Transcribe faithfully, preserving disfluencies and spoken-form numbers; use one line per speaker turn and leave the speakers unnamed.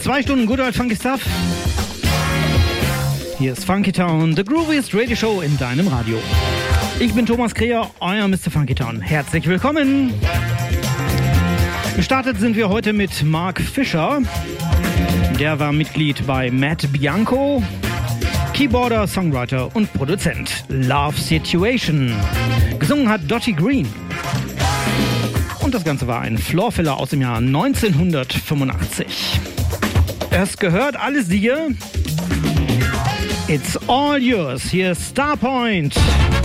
Zwei Stunden Good Old Funky Stuff. Hier ist Funky Town, the grooviest Radio Show in deinem Radio. Ich bin Thomas Kreher, euer Mister Funky Town. Herzlich willkommen. Gestartet sind wir heute mit Mark Fisher. Der war Mitglied bei Matt Bianco, Keyboarder, Songwriter und Produzent. Love Situation. Gesungen hat Dottie Green. Und das Ganze war ein Floorfiller aus dem Jahr neunzehnhundertfünfundachtzig. Es gehört alles dir. It's all yours. Hier ist Starpoint.